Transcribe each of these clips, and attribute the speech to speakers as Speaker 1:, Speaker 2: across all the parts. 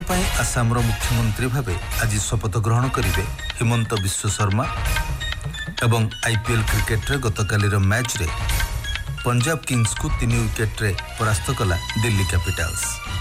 Speaker 1: ପାଇଁ ଆସାମର ମୁଖ୍ୟମନ୍ତ୍ରୀ ଭାବେ ଆଜି ଶପଥ ଗ୍ରହଣ କରିବେ ହିମନ୍ତ ବିଶ୍ୱ ଶର୍ମା ଏବଂ ଆଇପିଏଲ୍ କ୍ରିକେଟରେ ଗତକାଲିର ମ୍ୟାଚ୍ରେ ପଞ୍ଜାବ କିଙ୍ଗସ୍କୁ 3 ୱିକେଟ୍ରେ ପରାସ୍ତ କଲା ଦିଲ୍ଲୀ କ୍ୟାପିଟାଲ୍ସ।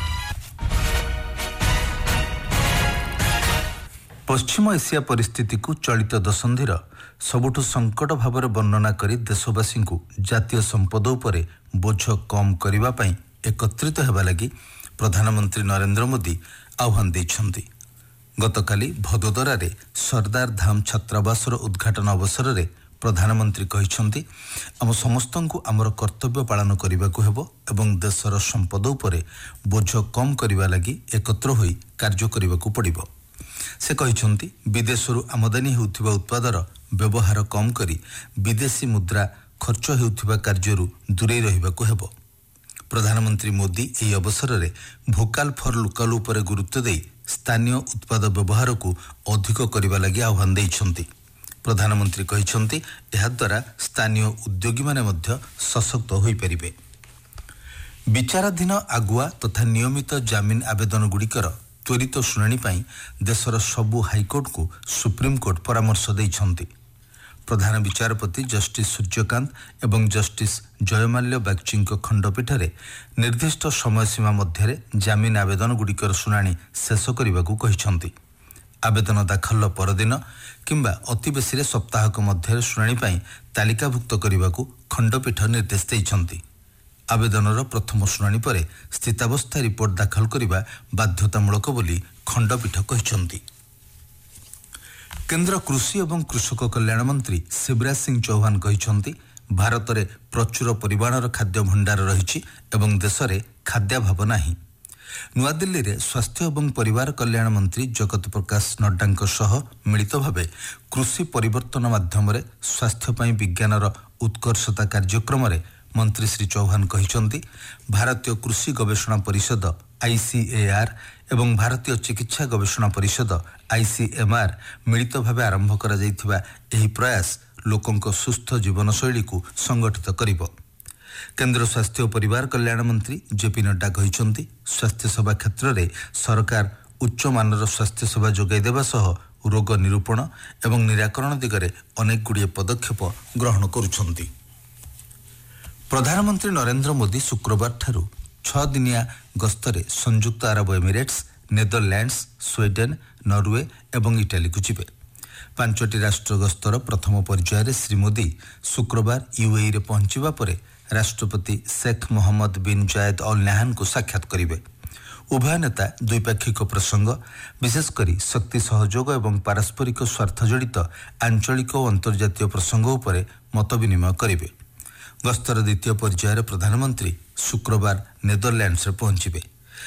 Speaker 1: ପଶ୍ଚିମ ଏସିଆ ପରିସ୍ଥିତିକୁ ଚଳିତ ଦଶନ୍ଧିର ସବୁଠୁ ସଙ୍କଟ ଭାବରେ ବର୍ଣ୍ଣନା କରି ଦେଶବାସୀଙ୍କୁ ଜାତୀୟ ସମ୍ପଦ ଉପରେ ବୋଝ କମ୍ କରିବା ପାଇଁ ଏକତ୍ରିତ ହେବା ଲାଗି ପ୍ରଧାନମନ୍ତ୍ରୀ ନରେନ୍ଦ୍ର ମୋଦି ଆହ୍ୱାନ ଦେଇଛନ୍ତି। ଗତକାଲି ଭଦୋଦରାରେ ସର୍ଦ୍ଦାର ଧାମ ଛାତ୍ରାବାସର ଉଦ୍ଘାଟନ ଅବସରରେ ପ୍ରଧାନମନ୍ତ୍ରୀ କହିଛନ୍ତି, ଆମ ସମସ୍ତଙ୍କୁ ଆମର କର୍ତ୍ତବ୍ୟ ପାଳନ କରିବାକୁ ହେବ ଏବଂ ଦେଶର ସମ୍ପଦ ଉପରେ ବୋଝ କମ୍ କରିବା ଲାଗି ଏକତ୍ର ହୋଇ କାର୍ଯ୍ୟ କରିବାକୁ ପଡ଼ିବ। ସେ କହିଛନ୍ତି, ବିଦେଶରୁ ଆମଦାନୀ ହେଉଥିବା ଉତ୍ପାଦର ବ୍ୟବହାର କମ୍ କରି ବିଦେଶୀ ମୁଦ୍ରା ଖର୍ଚ୍ଚ ହେଉଥିବା କାର୍ଯ୍ୟରୁ ଦୂରେଇ ରହିବାକୁ ହେବ। ପ୍ରଧାନମନ୍ତ୍ରୀ ମୋଦି ଏହି ଅବସରରେ ଭୋକାଲ ଫର ଲୋକାଲ ଉପରେ ଗୁରୁତ୍ୱ ଦେଇ ସ୍ଥାନୀୟ ଉତ୍ପାଦ ବ୍ୟବହାରକୁ ଅଧିକ କରିବା ଲାଗି ଆହ୍ୱାନ ଦେଇଛନ୍ତି। ପ୍ରଧାନମନ୍ତ୍ରୀ କହିଛନ୍ତି, ଏହାଦ୍ୱାରା ସ୍ଥାନୀୟ ଉଦ୍ୟୋଗୀମାନେ ମଧ୍ୟ ସଶକ୍ତ ହୋଇପାରିବେ। ବିଚାରାଧୀନ ଆଗୁଆ ତଥା ନିୟମିତ ଜାମିନ ଆବେଦନଗୁଡ଼ିକର ତ୍ୱରିତ ଶୁଣାଣି ପାଇଁ ଦେଶର ସବୁ ହାଇକୋର୍ଟକୁ ସୁପ୍ରିମକୋର୍ଟ ପରାମର୍ଶ ଦେଇଛନ୍ତି। ପ୍ରଧାନ ବିଚାରପତି ଜଷ୍ଟିସ୍ ସୂର୍ଯ୍ୟକାନ୍ତ ଏବଂ ଜଷ୍ଟିସ୍ ଜୟମାଲ୍ୟ ବାଗ୍ଚୀଙ୍କ ଖଣ୍ଡପୀଠରେ ନିର୍ଦ୍ଦିଷ୍ଟ ସମୟସୀମା ମଧ୍ୟରେ ଜାମିନ ଆବେଦନଗୁଡ଼ିକର ଶୁଣାଣି ଶେଷ କରିବାକୁ କହିଛନ୍ତି। ଆବେଦନ ଦାଖଲର ପରଦିନ କିମ୍ବା ଅତି ବେଶୀରେ ସପ୍ତାହକ ମଧ୍ୟରେ ଶୁଣାଣି ପାଇଁ ତାଲିକାଭୁକ୍ତ କରିବାକୁ ଖଣ୍ଡପୀଠ ନିର୍ଦ୍ଦେଶ ଦେଇଛନ୍ତି। ଆବେଦନର ପ୍ରଥମ ଶୁଣାଣି ପରେ ସ୍ଥିତାବସ୍ଥା ରିପୋର୍ଟ ଦାଖଲ କରିବା ବାଧ୍ୟତାମୂଳକ ବୋଲି ଖଣ୍ଡପୀଠ କହିଛନ୍ତି। କେନ୍ଦ୍ର କୃଷି ଏବଂ କୃଷକ କଲ୍ୟାଣ ମନ୍ତ୍ରୀ ଶିବରାଜ ସିଂ ଚୌହାନ କହିଛନ୍ତି, ଭାରତରେ ପ୍ରଚୁର ପରିମାଣର ଖାଦ୍ୟ ଭଣ୍ଡାର ରହିଛି ଏବଂ ଦେଶରେ ଖାଦ୍ୟାଭାବ ନାହିଁ। ନୂଆଦିଲ୍ଲୀରେ ସ୍ୱାସ୍ଥ୍ୟ ଏବଂ ପରିବାର କଲ୍ୟାଣ ମନ୍ତ୍ରୀ ଜଗତ ପ୍ରକାଶ ନଡ୍ଡାଙ୍କ ସହ ମିଳିତ ଭାବେ କୃଷି ପରିବର୍ତ୍ତନ ମାଧ୍ୟମରେ ସ୍ୱାସ୍ଥ୍ୟ ପାଇଁ ବିଜ୍ଞାନର ଉତ୍କର୍ଷତା କାର୍ଯ୍ୟକ୍ରମରେ ମନ୍ତ୍ରୀ ଶ୍ରୀ ଚୌହାନ କହିଛନ୍ତି, ଭାରତୀୟ କୃଷି ଗବେଷଣା ପରିଷଦ ICAR ଏବଂ ଭାରତୀୟ ଚିକିତ୍ସା ଗବେଷଣା ପରିଷଦ ICMR ମିଳିତ ଭାବେ ଆରମ୍ଭ କରାଯାଇଥିବା ଏହି ପ୍ରୟାସ ଲୋକଙ୍କ ସୁସ୍ଥ ଜୀବନଶୈଳୀକୁ ସଂଗଠିତ କରିବ। କେନ୍ଦ୍ର ସ୍ୱାସ୍ଥ୍ୟ ଓ ପରିବାର କଲ୍ୟାଣ ମନ୍ତ୍ରୀ ଜେପି ନଡ୍ଡା କହିଛନ୍ତି, ସ୍ୱାସ୍ଥ୍ୟସେବା କ୍ଷେତ୍ରରେ ସରକାର ଉଚ୍ଚମାନର ସ୍ୱାସ୍ଥ୍ୟସେବା ଯୋଗାଇ ଦେବା ସହ ରୋଗ ନିରୂପଣ ଏବଂ ନିରାକରଣ ଦିଗରେ ଅନେକଗୁଡ଼ିଏ ପଦକ୍ଷେପ ଗ୍ରହଣ କରୁଛନ୍ତି। ପ୍ରଧାନମନ୍ତ୍ରୀ ନରେନ୍ଦ୍ର ମୋଦି ଶୁକ୍ରବାରଠାରୁ 6 ଦିନିଆ ଗସ୍ତରେ ସଂଯୁକ୍ତ ଆରବ ଏମିରେଟ୍ସ, ନେଦରଲ୍ୟାଣ୍ଡସ, ସ୍ୱିଡେନ, ନରୱେ ଏବଂ ଇଟାଲୀକୁ ଯିବେ। 5ଟି ରାଷ୍ଟ୍ର ଗସ୍ତର ପ୍ରଥମ ପର୍ଯ୍ୟାୟରେ ଶ୍ରୀ ମୋଦି ଶୁକ୍ରବାର UAEରେ ପହଞ୍ଚିବା ପରେ ରାଷ୍ଟ୍ରପତି Sheikh Mohammed bin Zayed all ନାହାନଙ୍କୁ ସାକ୍ଷାତ କରିବେ। ଉଭୟ ନେତା ଦ୍ୱିପାକ୍ଷିକ ପ୍ରସଙ୍ଗ, ବିଶେଷ କରି ଶକ୍ତି ସହଯୋଗ ଏବଂ ପାରସ୍ପରିକ ସ୍ୱାର୍ଥ ଜଡ଼ିତ ଆଞ୍ଚଳିକ ଓ ଅନ୍ତର୍ଜାତୀୟ ପ୍ରସଙ୍ଗ ଉପରେ ମତ ବିନିମୟ କରିବେ। ଗସ୍ତର ଦ୍ୱିତୀୟ ପର୍ଯ୍ୟାୟରେ ପ୍ରଧାନମନ୍ତ୍ରୀ ଶୁକ୍ରବାର ନେଦରଲ୍ୟାଣ୍ଡସରେ ପହଞ୍ଚିବେ।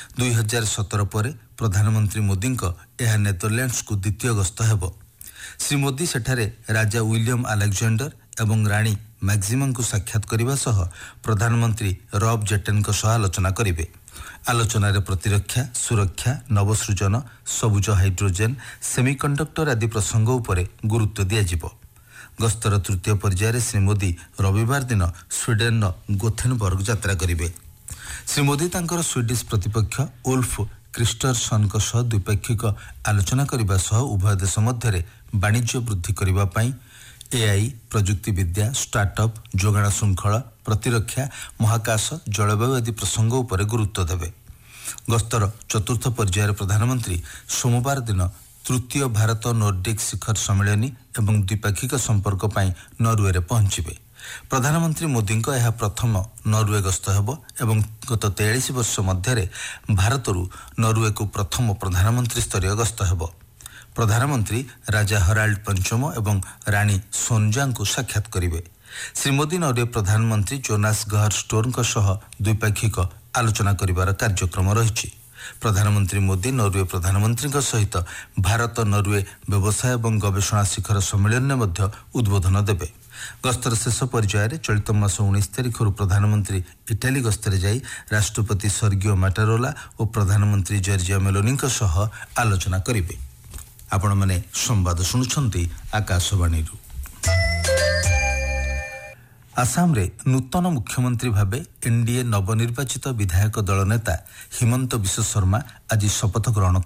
Speaker 1: 2017 ପରେ ପ୍ରଧାନମନ୍ତ୍ରୀ ମୋଦିଙ୍କ ଏହା ନେଦରଲ୍ୟାଣ୍ଡସକୁ ଦ୍ୱିତୀୟ ଗସ୍ତ ହେବ। ଶ୍ରୀ ମୋଦି ସେଠାରେ ରାଜା ୱିଲିୟମ ଆଲେକ୍ଜାଣ୍ଡର ଏବଂ ରାଣୀ ମ୍ୟାକ୍ସିମାଙ୍କୁ ସାକ୍ଷାତ କରିବା ସହ ପ୍ରଧାନମନ୍ତ୍ରୀ ରବ୍ ଜେଟେନଙ୍କ ସହ ଆଲୋଚନା କରିବେ। ଆଲୋଚନାରେ ପ୍ରତିରକ୍ଷା, ସୁରକ୍ଷା, ନବସୃଜନ, ସବୁଜ ହାଇଡ୍ରୋଜେନ, ସେମିକଣ୍ଡକ୍ଟର ଆଦି ପ୍ରସଙ୍ଗ ଉପରେ ଗୁରୁତ୍ୱ ଦିଆଯିବ। ଗସ୍ତର ତୃତୀୟ ପର୍ଯ୍ୟାୟରେ ଶ୍ରୀ ମୋଦି ରବିବାର ଦିନ ସ୍ୱିଡେନର ଗୋଥେନବର୍ଗ ଯାତ୍ରା କରିବେ। ଶ୍ରୀ ମୋଦି ତାଙ୍କର ସ୍ୱିଡିଶ ପ୍ରତିପକ୍ଷ ଉଲ୍ଫ କ୍ରିଷ୍ଟରସନଙ୍କ ସହ ଦ୍ୱିପାକ୍ଷିକ ଆଲୋଚନା କରିବା ସହ ଉଭୟ ଦେଶ ମଧ୍ୟରେ ବାଣିଜ୍ୟ ବୃଦ୍ଧି କରିବା ପାଇଁ AI, ପ୍ରଯୁକ୍ତିବିଦ୍ୟା, ଷ୍ଟାର୍ଟଅପ୍, ଯୋଗାଣ ଶୃଙ୍ଖଳ, ପ୍ରତିରକ୍ଷା, ମହାକାଶ, ଜଳବାୟୁ ଆଦି ପ୍ରସଙ୍ଗ ଉପରେ ଗୁରୁତ୍ୱ ଦେବେ। ଗସ୍ତର ଚତୁର୍ଥ ପର୍ଯ୍ୟାୟରେ ପ୍ରଧାନମନ୍ତ୍ରୀ ସୋମବାର ଦିନ ତୃତୀୟ ଭାରତ ନୋର୍ଡିକ୍ ଶିଖର ସମ୍ମିଳନୀ ଏବଂ ଦ୍ୱିପାକ୍ଷିକ ସମ୍ପର୍କ ପାଇଁ ନରୱେରେ ପହଞ୍ଚିବେ। ପ୍ରଧାନମନ୍ତ୍ରୀ ମୋଦିଙ୍କ ଏହା ପ୍ରଥମ ନରୱେ ଗସ୍ତ ହେବ ଏବଂ ଗତ 43 ବର୍ଷ ମଧ୍ୟରେ ଭାରତରୁ ନରୱେକୁ ପ୍ରଥମ ପ୍ରଧାନମନ୍ତ୍ରୀ ସ୍ତରୀୟ ଗସ୍ତ ହେବ। ପ୍ରଧାନମନ୍ତ୍ରୀ ରାଜା ହରାଲ୍ଡ ପଞ୍ଚମ ଏବଂ ରାଣୀ ସୋନଜାଙ୍କୁ ସାକ୍ଷାତ କରିବେ। ଶ୍ରୀ ମୋଦି ନରୱେ ପ୍ରଧାନମନ୍ତ୍ରୀ ଜୋନାସ୍ ଗହର ଷ୍ଟୋରଙ୍କ ସହ ଦ୍ୱିପାକ୍ଷିକ ଆଲୋଚନା କରିବାର କାର୍ଯ୍ୟକ୍ରମ ରହିଛି। ପ୍ରଧାନମନ୍ତ୍ରୀ ମୋଦି ନରୱେ ପ୍ରଧାନମନ୍ତ୍ରୀଙ୍କ ସହିତ ଭାରତ ନରୱେ ବ୍ୟବସାୟ ଏବଂ ଗବେଷଣା ଶିଖର ସମ୍ମିଳନୀରେ ମଧ୍ୟ ଉଦ୍ବୋଧନ ଦେବେ। ଗସ୍ତର ଶେଷ ପର୍ଯ୍ୟାୟରେ ଚଳିତ ମାସ 19 ତାରିଖରୁ ପ୍ରଧାନମନ୍ତ୍ରୀ ଇଟାଲୀ ଗସ୍ତରେ ଯାଇ ରାଷ୍ଟ୍ରପତି ସର୍ଗିଓ ମାଟାରୋଲା ଓ ପ୍ରଧାନମନ୍ତ୍ରୀ ଜର୍ଜିଆ ମେଲୋନିଙ୍କ ସହ ଆଲୋଚନା କରିବେ। ଆପଣମାନେ ସମ୍ବାଦ ଶୁଣୁଛନ୍ତି ଆକାଶବାଣୀରୁ। ଆସାମରେ ନୂତନ ମୁଖ୍ୟମନ୍ତ୍ରୀ ଭାବେ NDA ନବନିର୍ବାଚିତ ବିଧାୟକ ଦଳ ନେତା ହିମନ୍ତ ବିଶ୍ୱ ଶର୍ମା ଆଜି ଶପଥ ଗ୍ରହଣ